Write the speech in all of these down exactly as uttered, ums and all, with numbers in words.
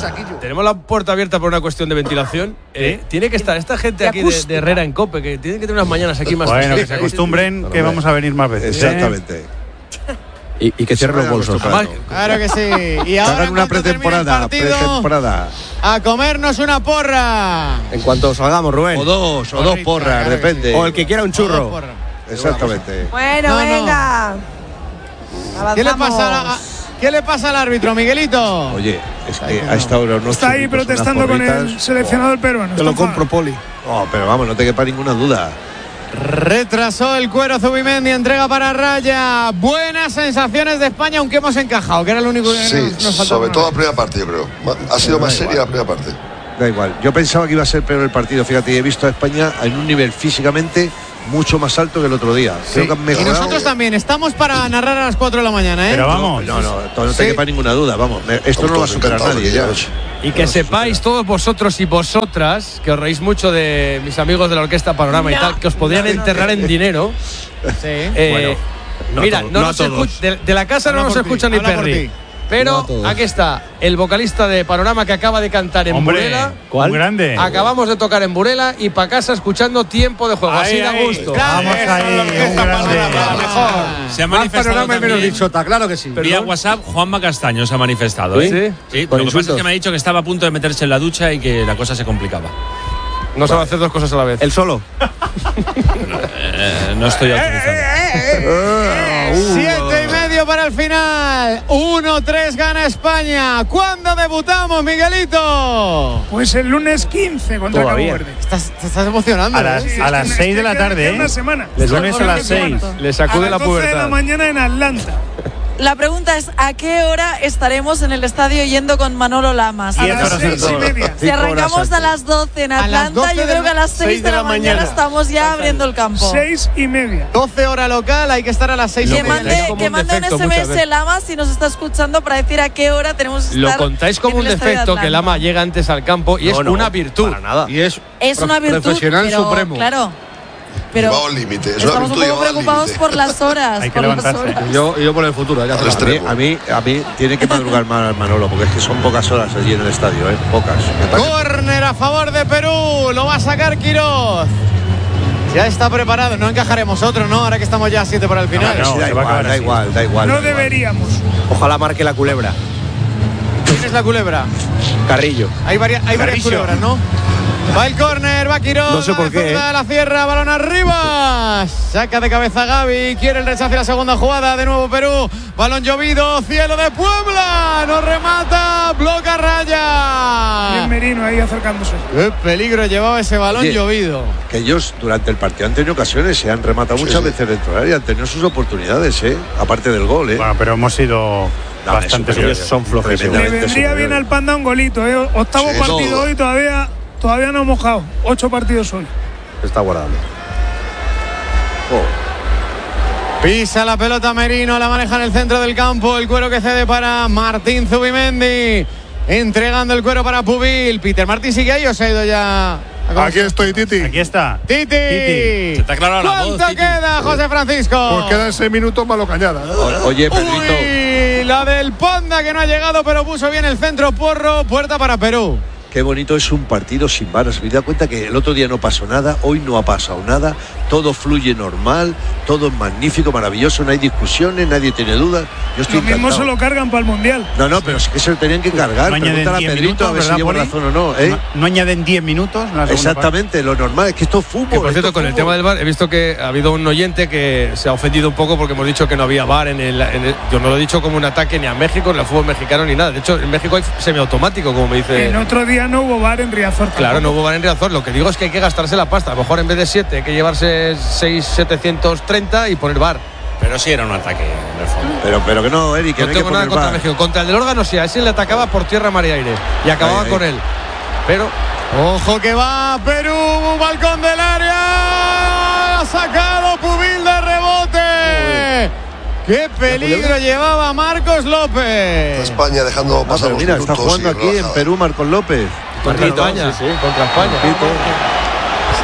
saquillo. Tenemos la puerta abierta por una cuestión de ventilación. Eh, ¿Sí? Tiene que estar esta gente aquí de, de Herrera en Cope, que tienen que tener unas mañanas aquí más. Bueno, que se acostumbren que vamos a venir más veces. Exactamente. ¿Eh? Y, y que cierren los bolsos. Claro que sí. Y ahora hagan una pretemporada, pretemporada. A comernos una porra. En cuanto salgamos, Rubén. O dos, o dos porras, claro, depende. Sí. O el que quiera un churro. Exactamente. Bueno, no, venga. No. ¿Qué le pasa a, ¿Qué le pasa al árbitro, Miguelito? Oye, es que a esta hora no está ahí protestando con el seleccionado peruano. Te lo compro, Poli. No, pero vamos, no te quepa ninguna duda. Retrasó el cuero Zubimendi, entrega para Raya. Buenas sensaciones de España, aunque hemos encajado, que era lo único que sí, nos, nos faltaba. Sobre todo la primera parte, yo creo. Ha sido más seria la primera parte. Da igual. Yo pensaba que iba a ser peor el partido. Fíjate, he visto a España en un nivel físicamente mucho más alto que el otro día. Sí. Creo que han mejorado. Y nosotros también estamos para narrar a las cuatro de la mañana, ¿eh? Pero vamos. No, no, no, no te sí. quepa ninguna duda. Vamos, esto no lo va a superar nadie ya. Y que sepáis todos vosotros y vosotras, que os reís mucho de mis amigos de la Orquesta Panorama no, y tal, que os podrían no, enterrar no, en dinero. Sí. Eh, bueno, no mira, todo, no no nos escucha, de, de la casa no nos escucha ni Perry. Pero no aquí está el vocalista de Panorama que acaba de cantar en Hombre, Burela. ¿Cuál? Grande. Acabamos de tocar en Burela y para casa escuchando Tiempo de Juego. Así da gusto. Vamos ahí, un grande. Mejor. Se ha manifestado Panorama también, menos dichota, claro que sí. Vía WhatsApp, Juanma Castaño se ha manifestado. ¿eh? Sí, sí. Lo que pasa es que me ha dicho que estaba a punto de meterse en la ducha y que la cosa se complicaba. No vale. sabe hacer dos cosas a la vez. ¿El solo? eh, no estoy autorizado. Siete y medio para el final. uno tres gana España. ¿Cuándo debutamos, Miguelito? Pues el lunes quince contra Cabo Verde. Estás, te estás emocionando. A las, ¿eh? a las seis de la tarde, ¿eh? Una semana. El lunes a las seis. Le sacude la pubertad. A las doce de la mañana en Atlanta. La pregunta es, ¿a qué hora estaremos en el estadio yendo con Manolo Lamas? A las seis y media. Si arrancamos a las doce en Atlanta, yo creo que a las seis de la mañana estamos ya abriendo el campo. Seis y media. doce hora local, hay que estar a las seis y media. media. Mande, que mande un S M S Lamas si nos está escuchando para decir a qué hora tenemos que estar. Lo contáis como un defecto que Lama llega antes al campo y no, es no, una virtud. Para nada. Y es, es una virtud, profesional pero, supremo. Claro. Pero llevado al límite. Estamos un poco preocupados por las horas. Hay que por levantarse. Las horas. Yo, yo por el futuro. Ya a, mí, a, mí, a mí tiene que madrugar más Manolo, porque es que son pocas horas allí en el estadio, ¿eh? Pocas. Córner a favor de Perú. Lo va a sacar Quiroz. Ya está preparado. No encajaremos otro, ¿no? Ahora que estamos ya a siete para el final. No, no, sí, da, igual, da igual, da igual. No da igual. deberíamos. Ojalá marque la culebra. ¿Quién es la culebra? Carrillo. Hay varias, hay varias culebras, ¿no? Va el córner, va Quiroz. No sé por qué. ¿eh? La cierra, balón arriba. Saca de cabeza Gaby. Quiere el rechazo y la segunda jugada. De nuevo Perú. Balón llovido. Cielo de Puebla. No remata. Bloca Raya. Bien Merino ahí acercándose. Qué peligro llevaba ese balón Oye, llovido. Que ellos durante el partido han tenido ocasiones. Se han rematado sí, muchas sí. veces dentro del área. Han tenido sus oportunidades, ¿eh? Aparte del gol, ¿eh? Bueno, pero hemos sido. No, bastante ellos son flojos. Le vendría superiores. Bien al Panda un golito, ¿eh? Octavo sí, partido todo. Hoy todavía. Todavía no hemos mojado. Ocho partidos hoy. Está guardable. Oh. Pisa la pelota Merino, la maneja en el centro del campo. El cuero que cede para Martín Zubimendi. Entregando el cuero para Pubil. Peter Martín sigue ahí o se ha ido ya. Aquí estoy, Titi. Aquí está. Titi. Titi. Se te ha aclarado la voz. ¿Cuánto queda, José Francisco? Pues quedan seis minutos malo cañada. O, oye, Pedrito. Uy, la del Panda que no ha llegado, pero puso bien el centro. Porro, puerta para Perú. Qué bonito es un partido sin varas. Me da cuenta que el otro día no pasó nada, hoy no ha pasado nada, todo fluye normal, todo es magnífico, maravilloso, no hay discusiones, nadie tiene dudas. Yo estoy lo mismo encantado. Se lo cargan para el Mundial. No, no, pero es que se lo tenían que cargar. No Pregúntale a Pedrito minutos, a ver ¿verdad, si llevo razón o no. ¿eh? No, no añaden diez minutos. Exactamente, lo normal es que esto es fútbol. Que, por cierto, con fútbol. el tema del V A R, he visto que ha habido un oyente que se ha ofendido un poco porque hemos dicho que no había V A R en el, en el. Yo no lo he dicho como un ataque ni a México, ni al fútbol mexicano, ni nada. De hecho, en México hay semiautomático, como me dice. El otro día no hubo V A R en Riazor. Claro, no hubo V A R en Riazor. Lo que digo es que hay que gastarse la pasta. A lo mejor en vez de siete hay que llevarse seis setecientos treinta y poner V A R. Pero sí era un ataque en el fondo. Pero, pero que no, Eric, que no, no tengo hay que nada contra México. Contra el del órgano sí, a ese le atacaba por tierra, mar y aire. Y acababa ay, con ay. él. Pero. Ojo que va Perú, balcón del área. Ha sacado Pubil de rebote. Uy. Qué peligro llevaba Marcos López. España dejando pasar no, los mira, minutos. Está jugando aquí en Perú Marcos López. Contra España. Sí, sí, contra España.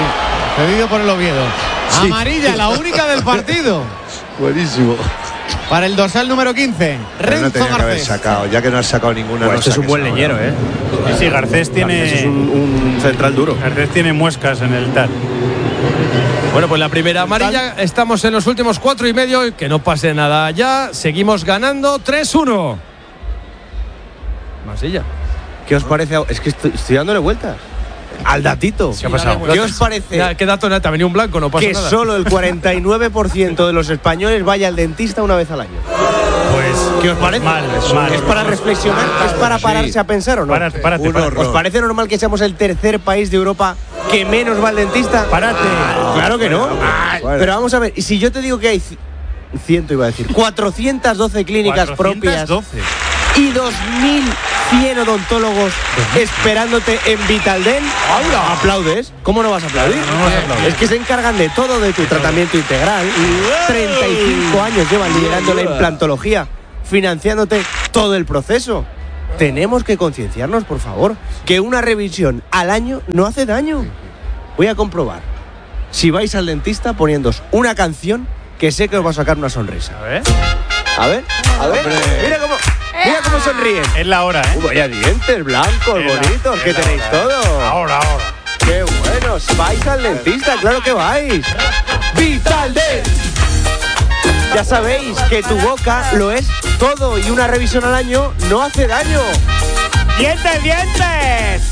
Sí, pedido por el Oviedo. Sí. Amarilla, la única del partido. Buenísimo. para el dorsal número quince, Pero no Renzo tenía que haber Garcés. sacado, ya que no has sacado ninguna. Pues no este es un saques buen ahora. leñero, ¿eh? Sí, sí, Garcés tiene. Garcés es un, un central duro. Garcés tiene muescas en el tal. Bueno, pues la primera amarilla, estamos en los últimos cuatro y medio y que no pase nada ya. Seguimos ganando tres uno. Masilla. ¿Qué os parece? Es que estoy, estoy dándole vueltas al datito. ¿Qué ha pasado? ¿Qué os parece? Ya, ¿qué dato? Te ha venido un blanco, no pasa Que nada. solo el cuarenta y nueve por ciento de los españoles vaya al dentista una vez al año. Pues, ¿Qué os parece? Mal, es mal. ¿Es para reflexionar? ¿Es para pararse a pensar o no? Párate, párate, Un párate. ¿Os parece normal que seamos el tercer país de Europa que menos va al dentista? Párate. Claro que no. Bueno. Pero vamos a ver, y si yo te digo que hay ci- ciento iba a decir, cuatrocientas doce clínicas propias cuatrocientos doce. y dos mil cien odontólogos esperándote en Vitaldent, ¿aplaudes? ¿Cómo no vas a aplaudir? No vas a aplaudir. Es que se encargan de todo, de tu tratamiento integral. treinta y cinco años llevan liderando la implantología, financiándote todo el proceso. Tenemos que concienciarnos, por favor, que una revisión al año no hace daño. Voy a comprobar si vais al dentista poniéndoos una canción que sé que os va a sacar una sonrisa. A ver. A ver, a ver. Mira cómo, mira cómo sonríen. Es la hora, ¿eh? Uh, vaya dientes blancos, Es la- bonitos, es que la tenéis hora. todo. Ahora, ahora. ¡Qué buenos! ¡Vais al dentista! ¡Claro que vais! ¡Vitaldent! Ya sabéis que tu boca lo es todo y una revisión al año no hace daño. ¡Dientes, dientes!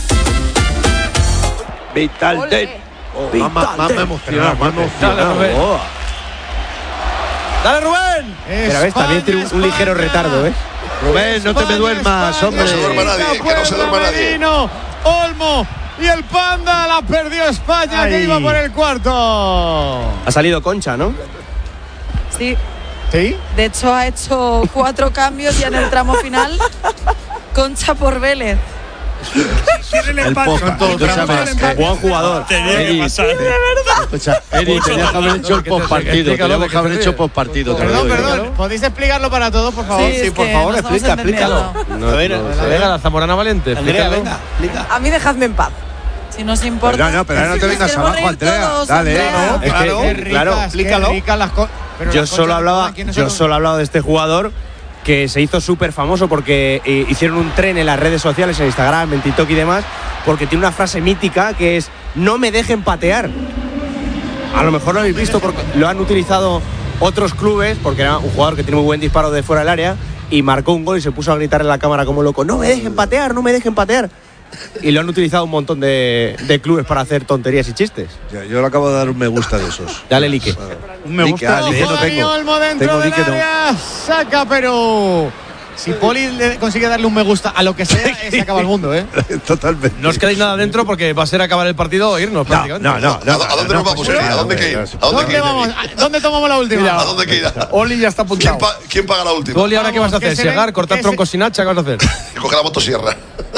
Vitaldent. Oh, más, más, más me emociona, más me Dale, emociona. Rubén. Oh. ¡Dale, Rubén! Pero ves, también tiene un, un ligero retardo, ¿eh? Rubén, no te me duermas, hombre. No se duerma nadie, que no se duerma nadie. Merino, Olmo y el Panda la perdió España, que Ay. iba por el cuarto. Ha salido Concha, ¿no? Sí, ¿Sí? de hecho ha hecho cuatro cambios ya en el tramo final. Concha por Vélez. Tiene el El empate. Poja, Todo escúchame, tramo del es empate. Buen jugador. Tenía que Eri, pasar. Escucha, Eri, tenías que haber hecho el postpartido. Explícalo, Teníamos ¿de que qué haber te hecho ríes? postpartido. te lo Perdón, digo yo. perdón. ¿Podéis explicarlo para todos, por favor? Sí, es por que favor, no estamos explica, explícalo. entendiendo. No, no, Venga, la Zamorana Valiente. explícalo. A mí dejadme en paz. Si nos importa. Pero no, no, pero ahora no te Nos vengas queremos abajo, reír Andrea. todos, Dale, Andrea. no, Es que, Claro, qué ricas, claro, qué explícalo. ricas las co- pero Yo las solo conchas hablaba, de ¿quiénes yo son? solo hablaba de este jugador que se hizo súper famoso porque eh, hicieron un tren en las redes sociales, en Instagram, en TikTok y demás, porque tiene una frase mítica que es no me dejen patear. A lo mejor lo habéis visto porque lo han utilizado otros clubes, porque era un jugador que tiene muy buen disparo de fuera del área y marcó un gol y se puso a gritar en la cámara como loco, no me dejen patear, no me dejen patear. Y lo han utilizado un montón de, de clubes para hacer tonterías y chistes. Ya, yo le acabo de dar un me gusta de esos. Dale, Lique. Un me Like, gusta. ah, like Ojo, no Dani tengo. Olmo dentro Tengo del like no. área. Saca Perú. Si Poli le consigue darle un me gusta a lo que sea, eh, se acaba el mundo, ¿eh? Totalmente. No os quedéis nada dentro porque va a ser acabar el partido o irnos No, prácticamente. no, no. no, ¿A dónde nos vamos, Eri? ¿A dónde hay que ir? ¿A dónde hay que ¿Dónde ir? vamos? ¿Dónde tomamos la última? ¿A dónde hay que ir? Oli ya está ¿Quién, apuntado. pa- quién paga la última? Gol, ¿y ahora qué vas a Vamos, que hacer? se ve- ¿Segar? ¿Cortar que troncos se- sin hacha? ¿Qué vas a hacer? Coge la motosierra.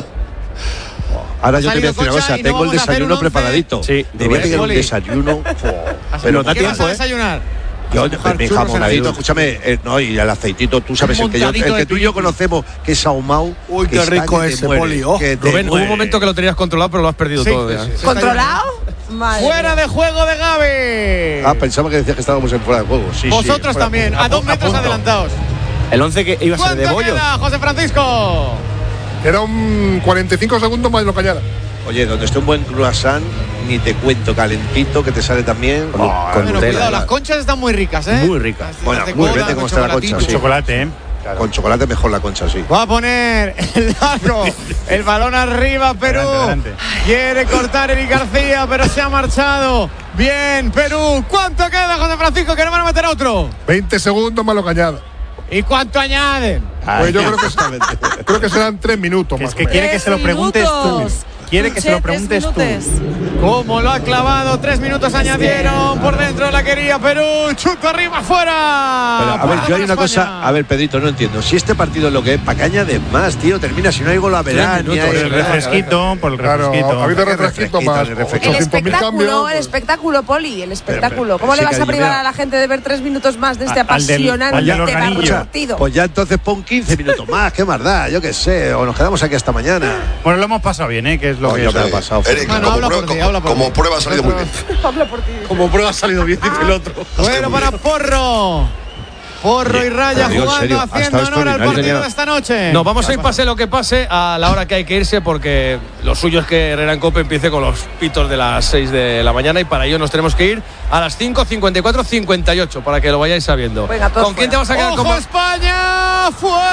Ahora yo Ha te voy a decir una salido cosa. Concha y no Tengo el vamos a hacer desayuno un once. preparadito. Sí, Debía Rubén, tener un Poli. desayuno. Pero da ¿Qué vas tiempo, a ¿eh? desayunar? Yo, Mojar mi churros en jamonadito, aceite. escúchame, eh, no, y el aceitito, tú sabes, el que, yo, montadito el que de tú y yo conocemos, que es ahumado. Uy, qué está rico que te ese, muere, Poli, oh. que te Rubén, hubo un muere. momento que lo tenías controlado, pero lo has perdido Sí, todo ya. sí, sí. ¿Controlado? Madre Fuera mía. de juego de Gaby. Ah, pensaba que decías que estábamos en fuera de juego. Sí, sí, Vosotros fuera de también, juego. a dos metros punto. adelantados. El once que iba a ser de ¿Cuánto bollos. queda, José Francisco? Era un cuarenta y cinco segundos más de lo cañada. Oye, donde esté un buen croissant, ni te cuento, calentito, que te sale también. Con- Oh, con Bueno, Nutella. cuidado, las conchas están muy ricas, ¿eh? Muy ricas. Las Bueno, de muy cola, vete cómo con está la concha, chocolatito. sí. Chocolate, ¿eh? Con chocolate mejor la concha, sí. Va a poner el largo, el balón arriba, Perú. Adelante, adelante. Quiere cortar Eric García, pero se ha marchado. Bien, Perú. ¿Cuánto queda, José Francisco? Que no van a meter otro. veinte segundos más lo cañada. ¿Y cuánto añaden? Pues yo creo que, creo que serán tres minutos Que más. es que quiere que se lo preguntes tú. minutos. Quiere que se lo Che, tres preguntes tú. minutos. ¿Cómo lo ha clavado? Tres minutos añadieron. Por dentro la quería Perú. Chuta arriba, afuera. Pero, a ver, Para yo hay una España. cosa. A ver, Pedrito, no entiendo. Si este partido es lo que es, ¿para qué añades más, tío? Termina, si no hay gol a verán. Tres ni minutos, hay- Por el refresquito, por el Claro, refresquito. ha habido Qué refresquito refresquito, más. qué refresquito. El ochocientos mil espectáculo, cambios. el espectáculo, Poli, el espectáculo. pero ¿Cómo le sí, vas a cariño, privar mira. a la gente de ver tres minutos más de este A- al del- apasionante al del organillo. partido? Pues ya entonces pon quince minutos más, qué más da, yo qué sé, o nos quedamos aquí hasta mañana. Bueno, lo hemos pasado bien, ¿eh? Que es lo Oye, que me ha pasado. Eric, Bueno, como, habla prueba, por ti, como- habla por como ti. prueba ha salido muy bien. Habla por ti. Como prueba ha salido bien, dice el otro. Bueno, para Porro. Porro y Raya Digo, en jugando, serio, ha haciendo estado honor al extraordinario. partido de esta noche. No, vamos a ir pase lo que pase a la hora que hay que irse, porque lo suyo es que Herrera en Cope empiece con los pitos de las seis de la mañana y para ello nos tenemos que ir a las cinco cincuenta y cuatro cincuenta y ocho para que lo vayáis sabiendo. Venga, todos ¿Con quién te fuera. vas a quedar? ¡Ojo, Con- España!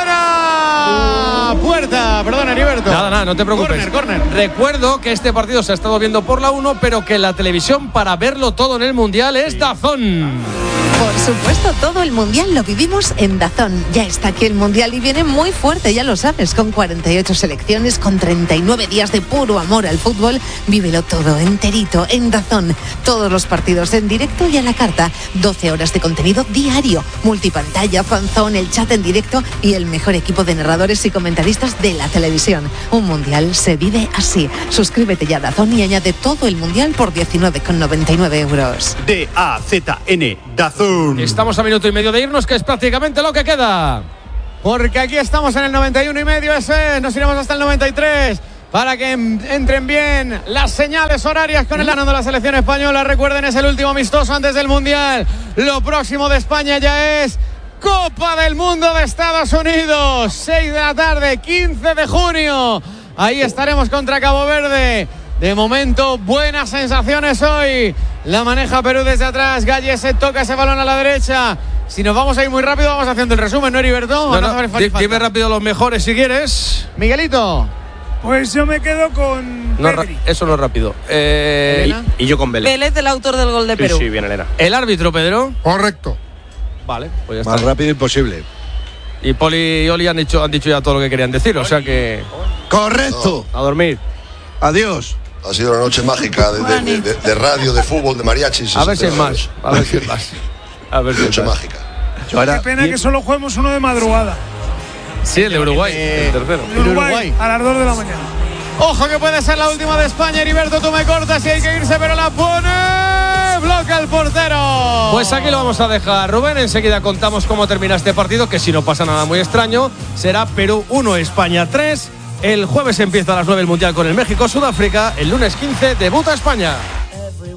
¡Fuera! Puerta, perdón, Heriberto. Nada, nada, no te preocupes. Corner, corner. Recuerdo que este partido se ha estado viendo por la uno, pero que la televisión para verlo todo en el Mundial es DAZN. Por supuesto, todo el Mundial lo vivimos en DAZN. Ya está aquí el Mundial y viene muy fuerte, ya lo sabes, con cuarenta y ocho selecciones, con treinta y nueve días de puro amor al fútbol. Vívelo todo enterito en DAZN. Todos los partidos en directo y a la carta. doce horas de contenido diario, multipantalla, fanzone, el chat en directo y el mejor equipo de narradores y comentaristas de la televisión. Un Mundial se vive así. Suscríbete ya a DAZN y añade todo el Mundial por diecinueve con noventa y nueve euros. D A Z N, DAZN. Estamos a minuto y medio de irnos, que es prácticamente lo que queda. Porque aquí estamos en el noventa y uno y medio, ese, nos iremos hasta el noventa y tres para que en- entren bien las señales horarias con el ano de la selección española. Recuerden, es el último amistoso antes del Mundial. Lo próximo de España ya es Copa del Mundo de Estados Unidos, seis de la tarde, quince de junio. Ahí estaremos contra Cabo Verde. De momento, buenas sensaciones hoy. La maneja Perú desde atrás. Galle se toca ese balón a la derecha. Si nos vamos a ir muy rápido, vamos haciendo el resumen, ¿no, Heriberto? ¿O No, no no, hace di- falta? dime rápido los mejores si quieres. Miguelito. Pues yo me quedo con No, ra- Pedri. eso no es rápido. Eh, Elena. Y yo con Vélez. Vélez, el autor del gol de Sí, Perú. sí, bien, Elena. el árbitro, Pedro. Correcto. Vale, pues ya Más está. rápido imposible. Y Poli y Oli han dicho, han dicho ya todo lo que querían decir, o sea que. Correcto. A dormir. Adiós. Ha sido una noche mágica de, de- de- de- de radio, de fútbol, de mariachis. A ver si es etcétera. más. A ver si es más. A ver si Noche es más. mágica. Yo ahora, Qué pena que solo juguemos uno de madrugada. Sí, el de Uruguay, Eh, el tercero. En Uruguay, Uruguay. a las dos de la mañana. Ojo que puede ser la última de España. Heriberto, tú me cortas y hay que irse, pero la pone. Bloca el portero. Pues aquí lo vamos a dejar, Rubén. Enseguida contamos cómo termina este partido, que si no pasa nada muy extraño, será Perú uno, España tres. El jueves empieza a las nueve el Mundial con el México-Sudáfrica. El lunes quince debuta España.